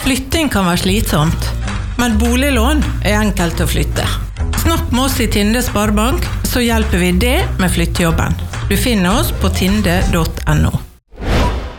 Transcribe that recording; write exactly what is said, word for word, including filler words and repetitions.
Flytting kan være slitsomt, men boliglån er enkelt å flytte. Snakk med oss i Tinde Sparebank, så hjelper vi det med flyttejobben. Du finner oss på tinde punktum no.